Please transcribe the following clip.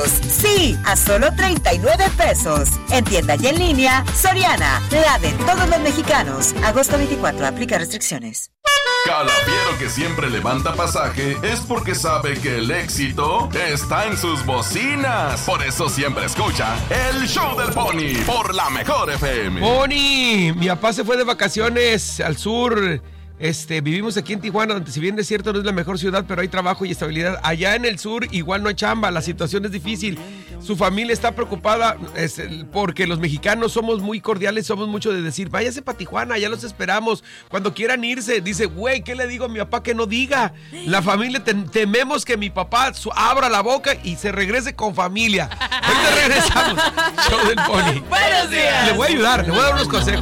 Sí, a solo 39 pesos. En tienda y en línea, Soriana, la de todos los mexicanos. Agosto 24, aplica restricciones. Calafiero que siempre levanta pasaje es porque sabe que el éxito está en sus bocinas. Por eso siempre escucha el show del Pony por la mejor FM. Pony, mi papá se fue de vacaciones al sur. Vivimos aquí en Tijuana, donde si bien es cierto no es la mejor ciudad, pero hay trabajo y estabilidad. Allá en el sur igual no hay chamba, la situación es difícil. Su familia está preocupada porque los mexicanos somos muy cordiales, somos mucho de decir, váyase para Tijuana, ya los esperamos. Cuando quieran irse, dice, güey, ¿qué le digo a mi papá que no diga? La familia, tememos que mi papá abra la boca y se regrese con familia. Ahorita regresamos. Show del Pony. Buenos días. Le voy a ayudar, le voy a dar unos consejos.